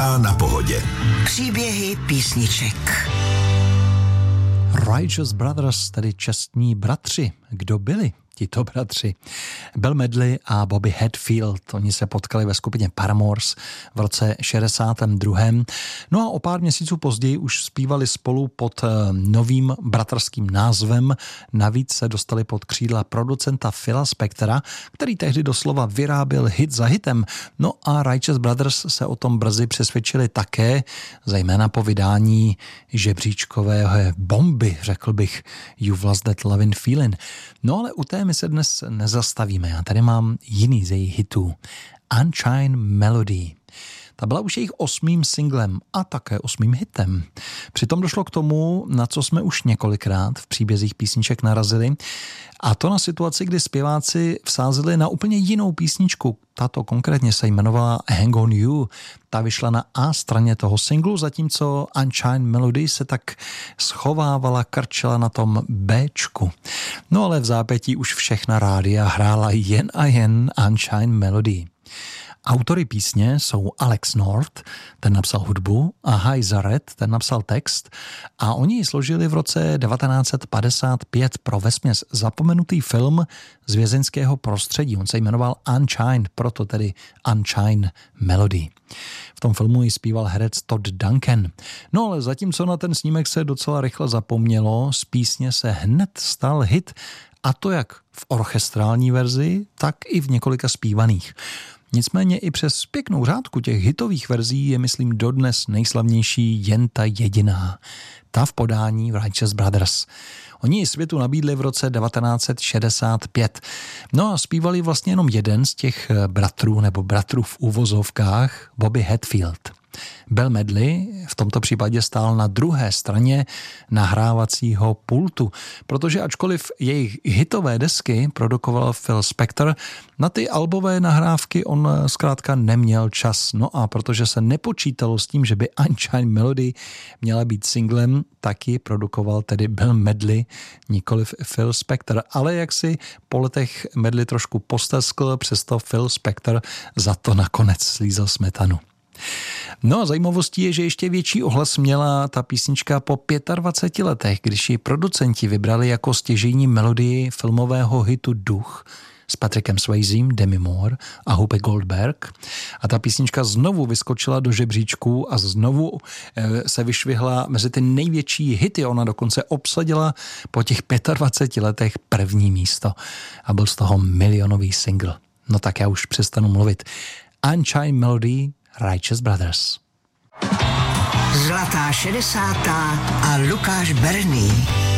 a na Pohodě. Příběhy písniček. Righteous Brothers, tedy čestní bratři. Kdo byli tito bratři? Bill Medley a Bobby Hatfield. Oni se potkali ve skupině Paramours v roce 62. No a o pár měsíců později už zpívali spolu pod novým bratrským názvem. Navíc se dostali pod křídla producenta Phila Spectora, který tehdy doslova vyráběl hit za hitem. No a Righteous Brothers se o tom brzy přesvědčili také, zejména po vydání žebříčkové bomby, řekl bych, You've Lost That Lovin' Feeling. No ale u té my se dnes nezastavíme. Já tady mám jiný z jejich hitů. Unchained Melody. Ta byla už jejich 8. singlem a také 8. hitem. Přitom došlo k tomu, na co jsme už několikrát v příbězích písniček narazili, a to na situaci, kdy zpěváci vsázeli na úplně jinou písničku. Tato konkrétně se jmenovala Hang on You. Ta vyšla na A straně toho singlu, zatímco Unchained Melody se tak schovávala, krčela na tom Bčku. No ale v zápětí už všechna rádia hrála jen a jen Unchained Melody. Autory písně jsou Alex North, ten napsal hudbu, a Hy Zareth, ten napsal text, a oni ji složili v roce 1955 pro vesměs zapomenutý film z vězeňského prostředí. On se jmenoval Unchained, proto tedy Unchained Melody. V tom filmu ji zpíval herec Todd Duncan. No ale zatímco na ten snímek se docela rychle zapomnělo, z písně se hned stal hit, a to jak v orchestrální verzi, tak i v několika zpívaných. Nicméně i přes pěknou řádku těch hitových verzí je, myslím, dodnes nejslavnější jen ta jediná. Ta v podání Righteous Brothers. Oni ji světu nabídli v roce 1965. No a zpívali vlastně jenom jeden z těch bratrů, nebo bratrů v uvozovkách, Bobby Hatfield. Bill Medley v tomto případě stál na druhé straně nahrávacího pultu, protože ačkoliv jejich hitové desky produkoval Phil Spector, na ty albové nahrávky on zkrátka neměl čas. No a protože se nepočítalo s tím, že by Unchained Melody měla být singlem, taky produkoval tedy Bill Medley, nikoliv Phil Spector. Ale jak si po letech Medley trošku posteskl, přesto Phil Spector za to nakonec slízl smetanu. No a zajímavostí je, že ještě větší ohlas měla ta písnička po 25 letech, když ji producenti vybrali jako stěžejní melodii filmového hitu Duch s Patrickem Swayzem, Demi Moore a Whoopi Goldberg. A ta písnička znovu vyskočila do žebříčků a znovu se vyšvihla mezi ty největší hity. Ona dokonce obsadila po těch 25 letech první místo a byl z toho milionový single. No tak já už přestanu mluvit. Unchained Melody, Righteous Brothers. Zlatá 60. a Lukáš Berný.